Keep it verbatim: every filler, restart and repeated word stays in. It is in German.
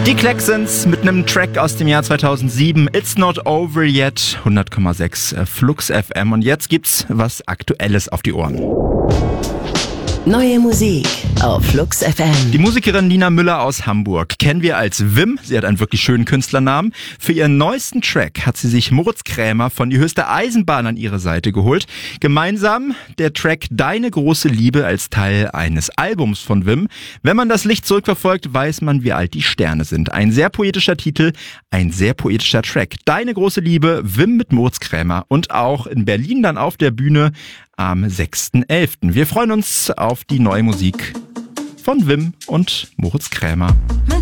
Die Klaxons mit einem Track aus dem Jahr zweitausendsieben, It's Not Over Yet, hundert Komma sechs Flux F M. Und jetzt gibt's was Aktuelles auf die Ohren. Neue Musik auf Flux F M. Die Musikerin Nina Müller aus Hamburg kennen wir als Wim. Sie hat einen wirklich schönen Künstlernamen. Für ihren neuesten Track hat sie sich Moritz Krämer von Die höchste Eisenbahn an ihre Seite geholt. Gemeinsam der Track Deine große Liebe als Teil eines Albums von Wim. Wenn man das Licht zurückverfolgt, weiß man, wie alt die Sterne sind. Ein sehr poetischer Titel, ein sehr poetischer Track. Deine große Liebe, Wim mit Moritz Krämer und auch in Berlin dann auf der Bühne am sechsten elften Wir freuen uns auf die neue Musik von Wim und Moritz Krämer.